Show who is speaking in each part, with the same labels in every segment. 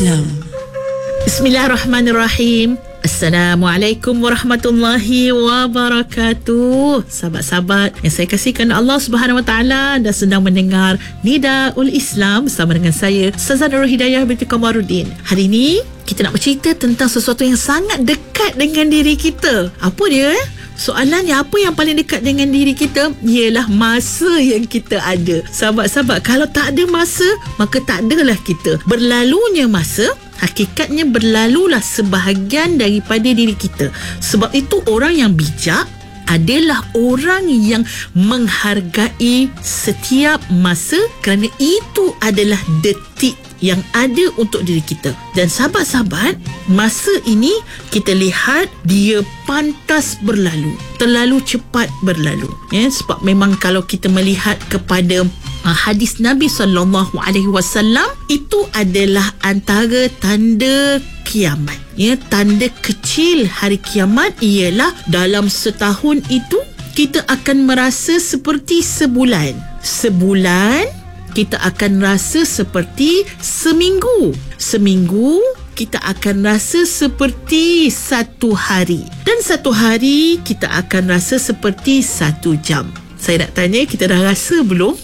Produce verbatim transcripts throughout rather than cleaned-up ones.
Speaker 1: Islam.
Speaker 2: Bismillahirrahmanirrahim. Assalamualaikum warahmatullahi wabarakatuh. Sahabat-sahabat yang saya kasihkan Allah Subhanahu Wa Taala, dan sedang mendengar Nidaul Islam bersama dengan saya, Ustazah Nurul Hidayah binti Kamaruddin. Hari ini kita nak bercerita tentang sesuatu yang sangat dekat dengan diri kita. Apa dia? Eh? Soalannya, apa yang paling dekat dengan diri kita? Ialah masa yang kita ada. Sahabat-sahabat, kalau tak ada masa, maka tak adalah kita. Berlalunya masa, hakikatnya berlalulah sebahagian daripada diri kita. Sebab itu orang yang bijak adalah orang yang menghargai setiap masa, kerana itu adalah detik yang ada untuk diri kita. Dan sahabat-sahabat, masa ini kita lihat dia pantas berlalu, terlalu cepat berlalu, ya. Sebab memang kalau kita melihat kepada uh, hadis Nabi sallallahu alaihi wasallam, itu adalah antara tanda kiamat, ya. Tanda kecil hari kiamat ialah dalam setahun itu kita akan merasa seperti sebulan. Sebulan kita akan rasa seperti seminggu. Seminggu kita akan rasa seperti satu hari. Dan satu hari kita akan rasa seperti satu jam. Saya nak tanya, kita dah rasa belum?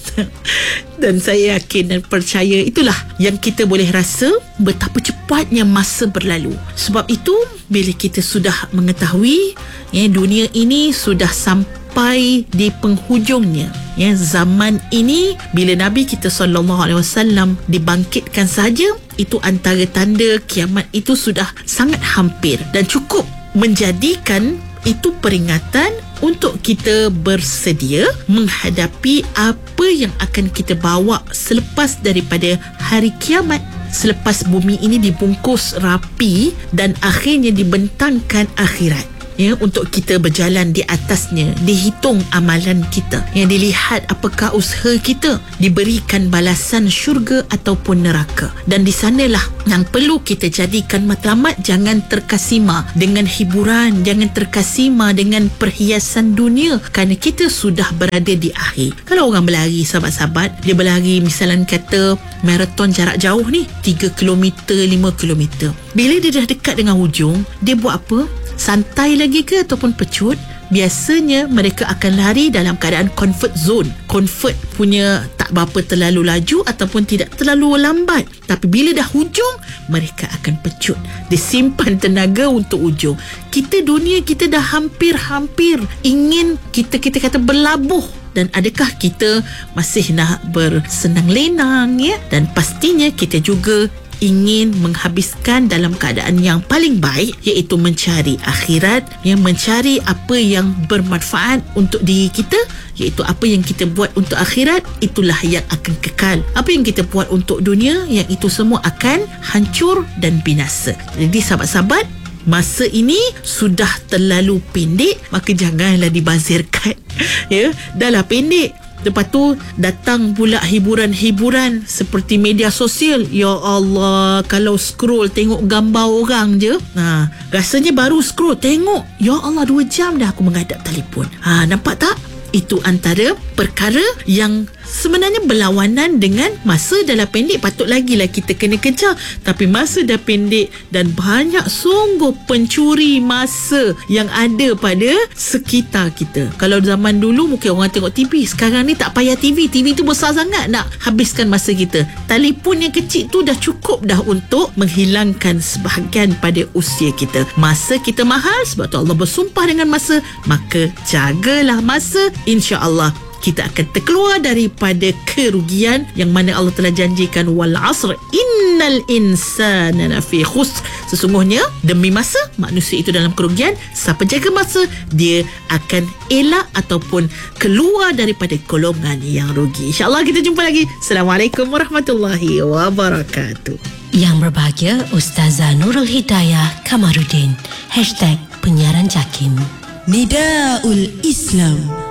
Speaker 2: Dan saya yakin dan percaya itulah yang kita boleh rasa betapa cepatnya masa berlalu. Sebab itu bila kita sudah mengetahui, ya, dunia ini sudah sampai di penghujungnya, ya, zaman ini bila Nabi kita sallallahu alaihi wasallam dibangkitkan saja, itu antara tanda kiamat itu sudah sangat hampir, dan cukup menjadikan itu peringatan untuk kita bersedia menghadapi apa yang akan kita bawa selepas daripada hari kiamat. Selepas bumi ini dibungkus rapi dan akhirnya dibentangkan akhirat, ya, untuk kita berjalan di atasnya. Dihitung amalan kita, yang dilihat apakah usaha kita, diberikan balasan syurga ataupun neraka. Dan di sanalah yang perlu kita jadikan matlamat. Jangan terkesima dengan hiburan, jangan terkesima dengan perhiasan dunia, kerana kita sudah berada di akhir. Kalau orang berlari, sahabat-sahabat, dia berlari misalnya kata maraton jarak jauh ni tiga kilometer, lima kilometer. Bila dia dah dekat dengan hujung, dia buat apa? Santai lagi ke ataupun pecut? Biasanya mereka akan lari dalam keadaan comfort zone. Comfort punya tak berapa terlalu laju ataupun tidak terlalu lambat. Tapi bila dah hujung, mereka akan pecut. Dia simpan tenaga untuk hujung. Kita, dunia kita dah hampir-hampir ingin kita kita kata berlabuh. Dan adakah kita masih nak bersenang lenang, ya? Dan pastinya kita juga ingin menghabiskan dalam keadaan yang paling baik, iaitu mencari akhirat, yang mencari apa yang bermanfaat untuk diri kita, iaitu apa yang kita buat untuk akhirat, itulah yang akan kekal. Apa yang kita buat untuk dunia, yang itu semua akan hancur dan binasa. Jadi sahabat-sahabat, masa ini sudah terlalu pendek, maka janganlah dibazirkan. Ya, dahlah pendek. Lepas tu datang pula hiburan-hiburan seperti media sosial. Ya Allah, kalau scroll tengok gambar orang je, ha, rasanya baru scroll tengok, ya Allah, dua jam dah aku menghadap telefon. Ha, nampak tak? Itu antara perkara yang sebenarnya berlawanan dengan masa dalam pendek. Patut lagi lah kita kena kejar, tapi masa dah pendek dan banyak sungguh pencuri masa yang ada pada sekitar kita. Kalau zaman dulu mungkin orang tengok T V, sekarang ni tak payah T V. T V tu besar sangat nak habiskan masa kita. Telefon yang kecil tu dah cukup dah untuk menghilangkan sebahagian pada usia kita. Masa kita mahal, sebab tu Allah bersumpah dengan masa, maka jagalah masa. InsyaAllah kita akan terkeluar daripada kerugian yang mana Allah telah janjikan, wal asr innal insana lafi khusr. Sesungguhnya demi masa, manusia itu dalam kerugian. Siapa jaga masa, dia akan elak ataupun keluar daripada golongan yang rugi. InsyaAllah kita jumpa lagi. Assalamualaikum warahmatullahi wabarakatuh.
Speaker 1: Yang berbahagia Ustazah Nurul Hidayah Kamaruddin. Hashtag penyiaran JAKIM. Nidaul Islam.